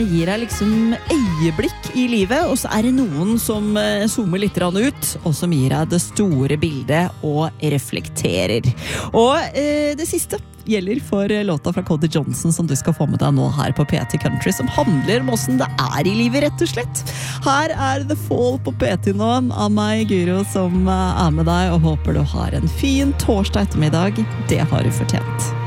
gir deg liksom øyeblikk i livet, og så det noen som zoomer litt ut, og som gir deg det store bildet og reflekterer. Og det siste gjelder for låta fra Cody Johnson som du skal få med deg nå her på P3 Country, som handler om hvordan det i livet, rett og slett. Her The Fall på P3 nå, av meg, Guro, som med deg, og håper du har en fin torsdag ettermiddag. Det har du fortjent.